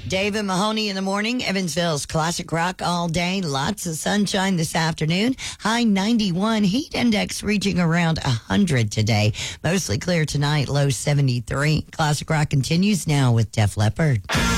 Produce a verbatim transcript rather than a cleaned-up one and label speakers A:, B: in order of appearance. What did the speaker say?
A: David Mahoney in the morning. Evansville's classic rock all day. Lots of sunshine this afternoon. High ninety-one. Heat index reaching around one hundred today. Mostly clear tonight. Low seventy-three. Classic rock continues now with Def Leppard.